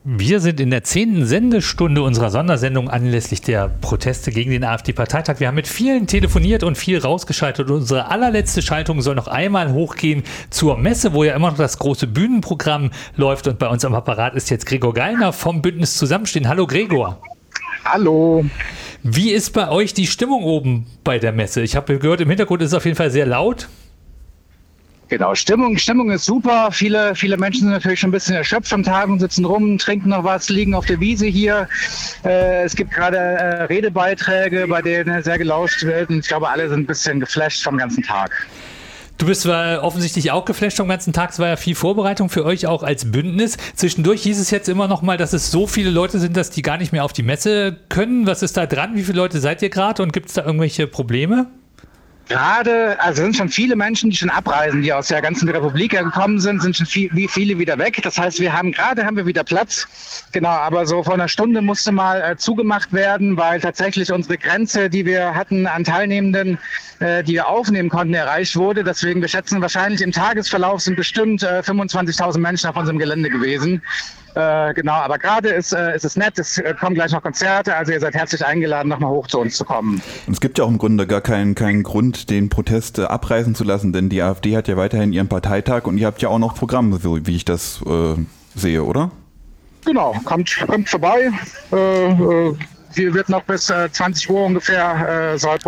Wir sind in der 10. Sendestunde unserer Sondersendung anlässlich der Proteste gegen den AfD-Parteitag. Wir haben mit vielen telefoniert und viel rausgeschaltet. Und unsere allerletzte Schaltung soll noch einmal hochgehen zur Messe, wo ja immer noch das große Bühnenprogramm läuft. Und bei uns am Apparat ist jetzt Gregor Gallner vom Bündnis Zusammenstehen. Hallo Gregor. Hallo. Wie ist bei euch die Stimmung oben bei der Messe? Ich habe gehört, im Hintergrund ist es auf jeden Fall sehr laut. Genau, Stimmung ist super. Viele Menschen sind natürlich schon ein bisschen erschöpft vom Tag und sitzen rum, trinken noch was, liegen auf der Wiese hier. Es gibt gerade Redebeiträge, bei denen sehr gelauscht wird. Und ich glaube, alle sind ein bisschen geflasht vom ganzen Tag. Du bist offensichtlich auch geflasht vom ganzen Tag. Es war ja viel Vorbereitung für euch auch als Bündnis. Zwischendurch hieß es jetzt immer noch mal, dass es so viele Leute sind, dass die gar nicht mehr auf die Messe können. Was ist da dran? Wie viele Leute seid ihr gerade und gibt es da irgendwelche Probleme? Also sind schon viele Menschen, die schon abreisen, die aus der ganzen Republik gekommen sind schon viele wieder weg. Das heißt, wir haben wieder Platz. Genau, aber so vor einer Stunde musste mal zugemacht werden, weil tatsächlich unsere Grenze, die wir hatten an Teilnehmenden, die wir aufnehmen konnten, erreicht wurde. Deswegen, wir schätzen wahrscheinlich im Tagesverlauf sind bestimmt 25.000 Menschen auf unserem Gelände gewesen. Genau, aber gerade ist es nett, es kommen gleich noch Konzerte, also ihr seid herzlich eingeladen, nochmal hoch zu uns zu kommen. Und es gibt ja auch im Grunde gar keinen Grund, den Protest abreißen zu lassen, denn die AfD hat ja weiterhin ihren Parteitag und ihr habt ja auch noch Programme, so wie ich das sehe, oder? Genau, kommt vorbei. Hier wird noch bis 20 Uhr ungefähr soll